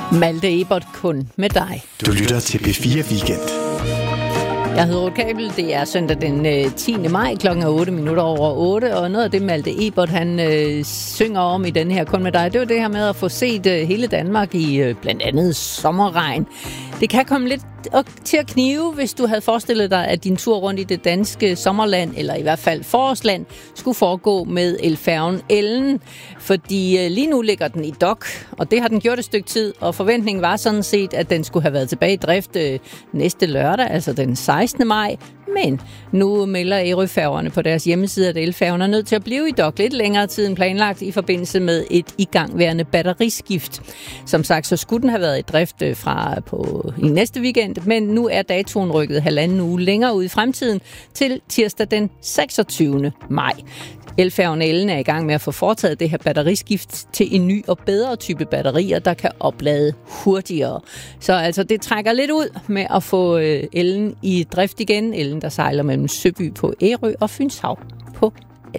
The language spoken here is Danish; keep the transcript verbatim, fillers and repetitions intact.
Malte Ebert, kun med dig. Du lytter til P fire Weekend. Jeg hedder Ruth Kabel. Det er søndag den tiende maj, klokken er otte minutter over otte, og noget af det, Malte Ebert han øh, synger om i den her kun med dig, det er det her med at få set øh, hele Danmark i øh, blandt andet sommerregn. Det kan komme lidt til at knive, hvis du havde forestillet dig, at din tur rundt i det danske sommerland, eller i hvert fald forårsland, skulle foregå med elfærgen Ellen. Fordi lige nu ligger den i dok, og det har den gjort et stykke tid, og forventningen var sådan set, at den skulle have været tilbage i drift næste lørdag, altså den sekstende maj. Men nu melder Ærøfærgerne på deres hjemmeside, at elfærgen er nødt til at blive i dok lidt længere tid end planlagt i forbindelse med et igangværende batteriskift. Som sagt, så skulle den have været i drift fra på i næste weekend, men nu er datoen rykket halvanden uge længere ud i fremtiden til tirsdag den seksogtyvende maj. Elfærgen Ellen er i gang med at få foretaget det her batteriskift til en ny og bedre type batterier, der kan oplade hurtigere. Så altså, det trækker lidt ud med at få Ellen i drift igen. Ellen, der sejler mellem Søby på Ærø og Fynshav på